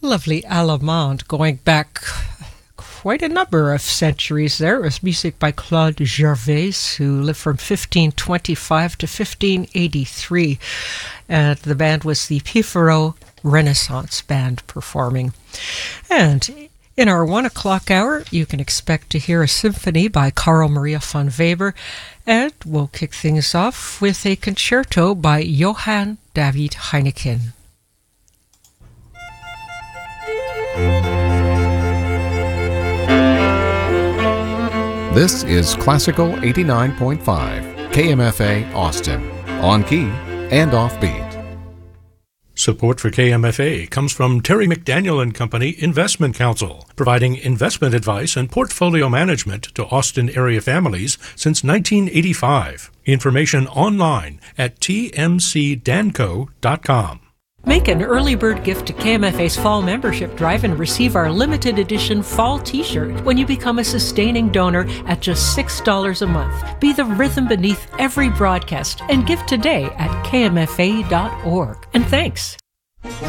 Lovely Allemande, going back quite a number of centuries there. It was music by Claude Gervais, who lived from 1525 to 1583. And the band was the Pifero Renaissance Band performing. And in our 1 o'clock hour, you can expect to hear a symphony by Carl Maria von Weber, and we'll kick things off with a concerto by Johann David Heineken. This is Classical 89.5, KMFA Austin, on key and offbeat. Support for KMFA comes from Terry McDaniel and Company Investment Counsel, providing investment advice and portfolio management to Austin area families since 1985. Information online at tmcdanco.com. Make an early bird gift to KMFA's Fall Membership Drive and receive our limited edition Fall T-shirt when you become a sustaining donor at just $6 a month. Be the rhythm beneath every broadcast and give today at kmfa.org. And thanks.